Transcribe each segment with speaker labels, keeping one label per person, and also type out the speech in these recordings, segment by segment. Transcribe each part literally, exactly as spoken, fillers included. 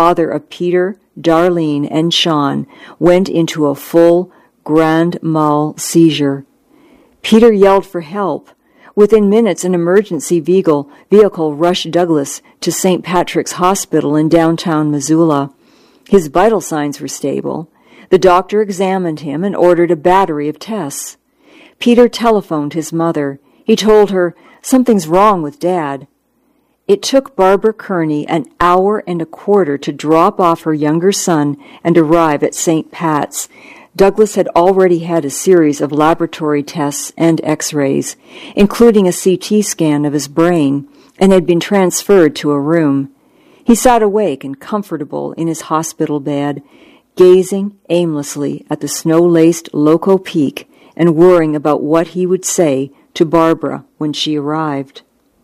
Speaker 1: father of Peter, Darlene, and Sean, went into a full grand mal seizure. Peter yelled for help. Within minutes, an emergency vehicle, vehicle rushed Douglas to Saint Patrick's Hospital in downtown Missoula. His vital signs were stable. The doctor examined him and ordered a battery of tests. Peter telephoned his mother. He told her, "Something's wrong with Dad." It took Barbara Kearney an hour and a quarter to drop off her younger son and arrive at Saint Pat's. Douglas had already had a series of laboratory tests and x-rays, including a C T scan of his brain, and had been transferred to a room. He sat awake and comfortable in his hospital bed, gazing aimlessly at the snow-laced Loco Peak and worrying about what he would say to Barbara when she arrived.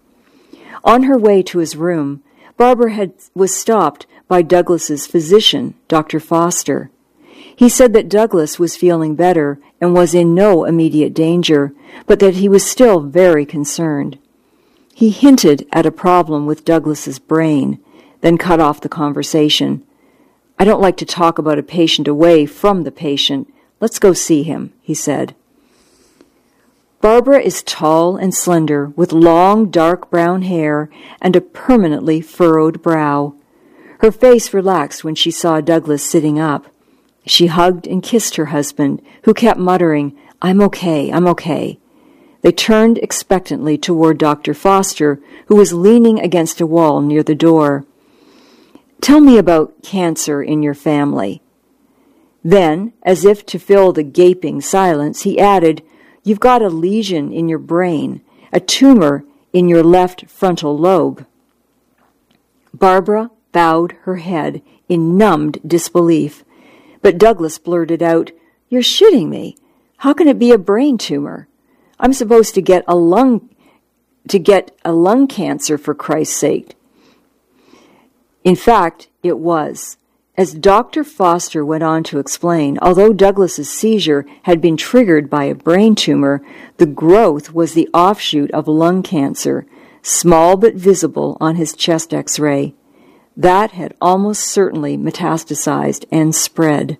Speaker 1: On her way to his room, Barbara had, was stopped by Douglas's physician, Doctor Foster. He said that Douglas was feeling better and was in no immediate danger, but that he was still very concerned. He hinted at a problem with Douglas's brain, then cut off the conversation. "I don't like to talk about a patient away from the patient. Let's go see him," he said. Barbara is tall and slender, with long, dark brown hair and a permanently furrowed brow. Her face relaxed when she saw Douglas sitting up. She hugged and kissed her husband, who kept muttering, "I'm okay, I'm okay." They turned expectantly toward Doctor Foster, who was leaning against a wall near the door. "Tell me about cancer in your family." Then, as if to fill the gaping silence, he added, "You've got a lesion in your brain, a tumor in your left frontal lobe." Barbara bowed her head in numbed disbelief. But Douglas blurted out, "You're shitting me. How can it be a brain tumor? I'm supposed to get a lung to get a lung cancer, for Christ's sake." In fact, it was. As Doctor Foster went on to explain, although Douglas's seizure had been triggered by a brain tumor, the growth was the offshoot of lung cancer, small but visible on his chest X-ray. That had almost certainly metastasized and spread.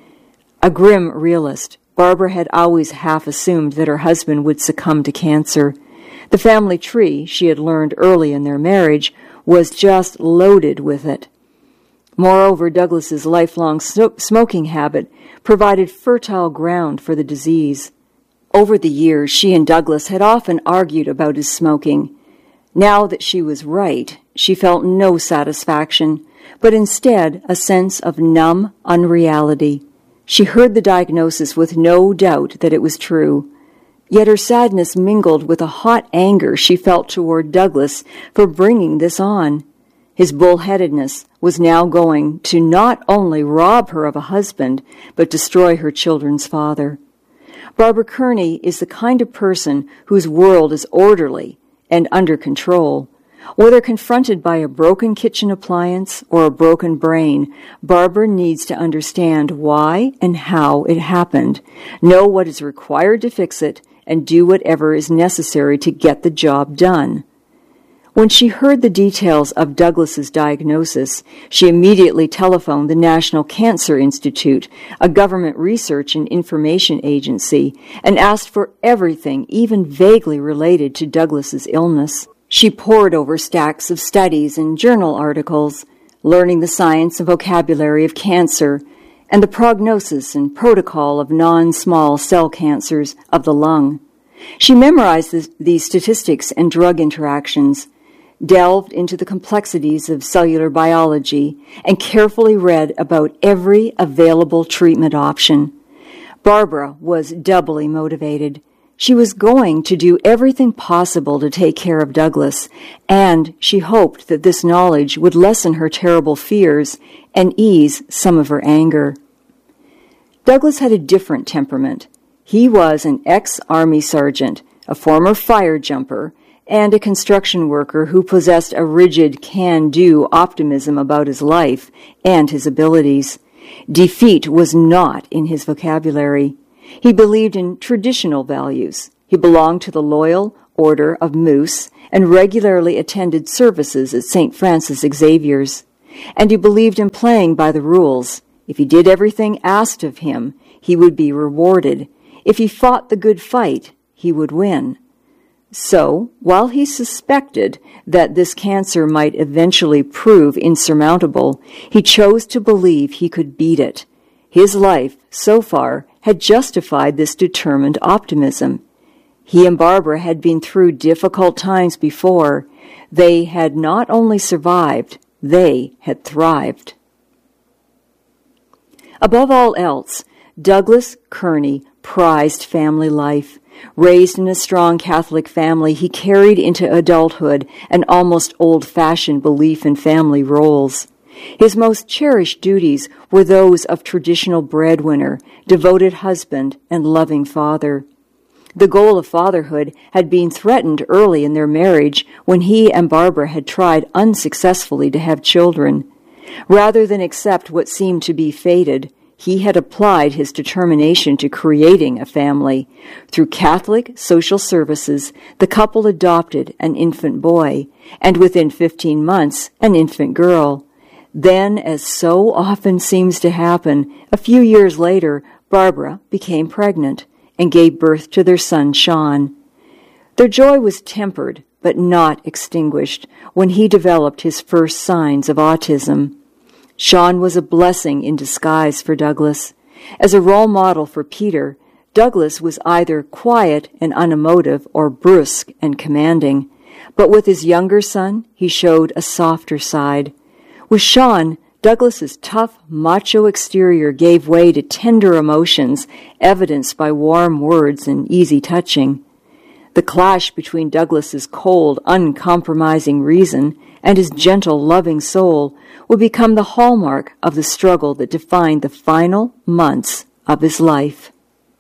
Speaker 1: A grim realist, Barbara had always half assumed that her husband would succumb to cancer. The family tree, she had learned early in their marriage, was just loaded with it. Moreover, Douglas's lifelong smoking habit provided fertile ground for the disease. Over the years, she and Douglas had often argued about his smoking. Now that she was right, she felt no satisfaction, but instead a sense of numb unreality. She heard the diagnosis with no doubt that it was true. Yet her sadness mingled with a hot anger she felt toward Douglas for bringing this on. His bullheadedness was now going to not only rob her of a husband, but destroy her children's father. Barbara Kearney is the kind of person whose world is orderly and under control. Whether confronted by a broken kitchen appliance or a broken brain, Barbara needs to understand why and how it happened, know what is required to fix it, and do whatever is necessary to get the job done. When she heard the details of Douglas's diagnosis, she immediately telephoned the National Cancer Institute, a government research and information agency, and asked for everything even vaguely related to Douglas's illness. She pored over stacks of studies and journal articles, learning the science and vocabulary of cancer and the prognosis and protocol of non-small cell cancers of the lung. She memorized the, these statistics and drug interactions, delved into the complexities of cellular biology, and carefully read about every available treatment option. Barbara was doubly motivated. She was going to do everything possible to take care of Douglas, and she hoped that this knowledge would lessen her terrible fears and ease some of her anger. Douglas had a different temperament. He was an ex-Army sergeant, a former fire jumper, and a construction worker who possessed a rigid can-do optimism about his life and his abilities. Defeat was not in his vocabulary. He believed in traditional values. He belonged to the Loyal Order of Moose and regularly attended services at Saint Francis Xavier's. and he believed in playing by the rules. If he did everything asked of him, he would be rewarded. If he fought the good fight, he would win. So, while he suspected that this cancer might eventually prove insurmountable, he chose to believe he could beat it. His life, so far, had justified this determined optimism. He and Barbara had been through difficult times before. They had not only survived, they had thrived. Above all else, Douglas Kearney prized family life. Raised in a strong Catholic family, he carried into adulthood an almost old-fashioned belief in family roles. His most cherished duties were those of traditional breadwinner, devoted husband, and loving father. The goal of fatherhood had been threatened early in their marriage when he and Barbara had tried unsuccessfully to have children. Rather than accept what seemed to be fated, he had applied his determination to creating a family. Through Catholic social services, the couple adopted an infant boy, and within fifteen months, an infant girl. Then, as so often seems to happen, a few years later, Barbara became pregnant and gave birth to their son, Sean. Their joy was tempered, but not extinguished, when he developed his first signs of autism. Sean was a blessing in disguise for Douglas. As a role model for Peter, Douglas was either quiet and unemotive or brusque and commanding. But with his younger son, he showed a softer side. With Sean, Douglas's tough, macho exterior gave way to tender emotions, evidenced by warm words and easy touching. The clash between Douglas's cold, uncompromising reason and his gentle, loving soul would become the hallmark of the struggle that defined the final months of his life.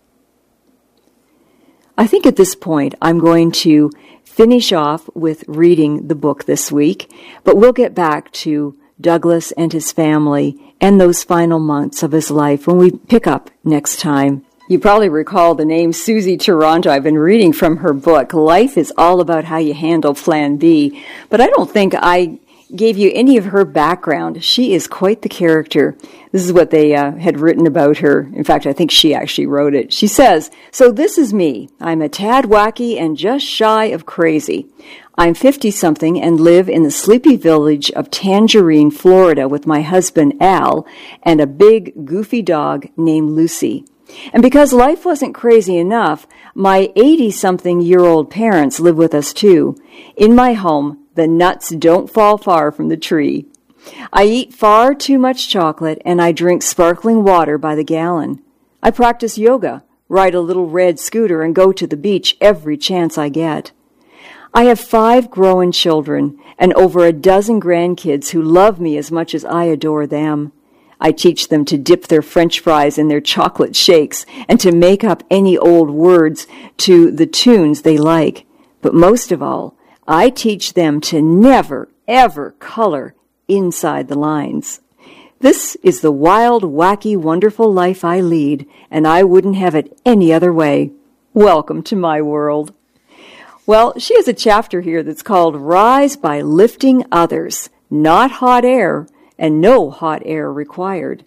Speaker 1: I think at this point I'm going to finish off with reading the book this week, but we'll get back to Douglas and his family and those final months of his life when we pick up next time. You probably recall the name Susie Toronto. I've been reading from her book, Life is All About How You Handle Plan B, but I don't think I gave you any of her background. She is quite the character. This is what they uh, had written about her. In fact, I think she actually wrote it. She says, "So this is me. I'm a tad wacky and just shy of crazy. I'm fifty-something and live in the sleepy village of Tangerine, Florida with my husband, Al, and a big, goofy dog named Lucy. And because life wasn't crazy enough, my eighty-something-year-old parents live with us too. In my home, the nuts don't fall far from the tree. I eat far too much chocolate, and I drink sparkling water by the gallon. I practice yoga, ride a little red scooter, and go to the beach every chance I get. I have five grown children and over a dozen grandkids who love me as much as I adore them. I teach them to dip their French fries in their chocolate shakes and to make up any old words to the tunes they like. But most of all, I teach them to never, ever color inside the lines. This is the wild, wacky, wonderful life I lead, and I wouldn't have it any other way. Welcome to my world." Well, she has a chapter here that's called Rise by Lifting Others, Not Hot Air, and No Hot Air Required.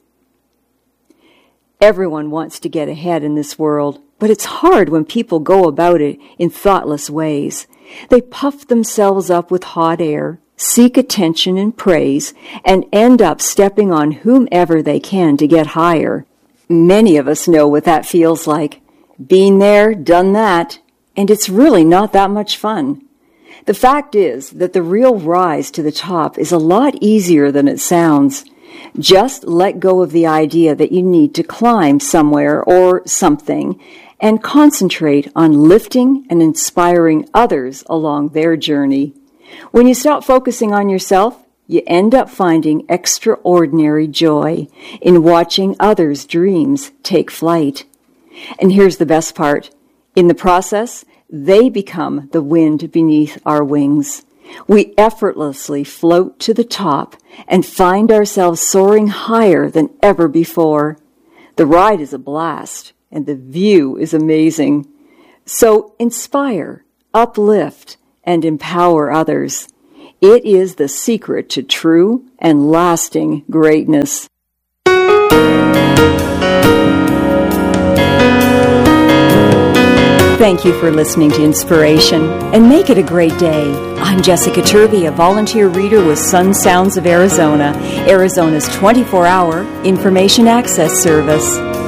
Speaker 1: Everyone wants to get ahead in this world, but it's hard when people go about it in thoughtless ways. They puff themselves up with hot air, seek attention and praise, and end up stepping on whomever they can to get higher. Many of us know what that feels like. Been there, done that, and it's really not that much fun. The fact is that the real rise to the top is a lot easier than it sounds. Just let go of the idea that you need to climb somewhere or something and concentrate on lifting and inspiring others along their journey. When you stop focusing on yourself, you end up finding extraordinary joy in watching others' dreams take flight. And here's the best part. In the process, they become the wind beneath our wings. We effortlessly float to the top and find ourselves soaring higher than ever before. The ride is a blast, and the view is amazing. So inspire, uplift, and empower others. It is the secret to true and lasting greatness. Thank you for listening to Inspiration, and make it a great day. I'm Jessica Turvey, a volunteer reader with Sun Sounds of Arizona, Arizona's twenty-four hour information access service.